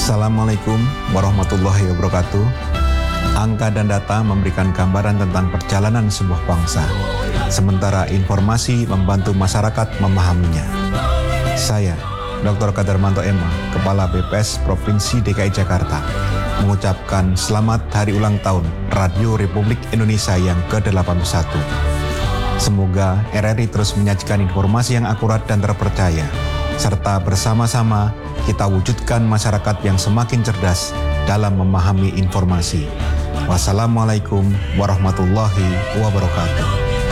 Assalamualaikum warahmatullahi wabarakatuh. Angka dan data memberikan gambaran tentang perjalanan sebuah bangsa, sementara informasi membantu masyarakat memahaminya. Saya, Dr. Kadarmanto MA, Kepala BPS Provinsi DKI Jakarta, mengucapkan selamat hari ulang tahun Radio Republik Indonesia yang ke-81. Semoga RRI terus menyajikan informasi yang akurat dan terpercaya, serta bersama-sama kita wujudkan masyarakat yang semakin cerdas dalam memahami informasi. Wassalamualaikum warahmatullahi wabarakatuh.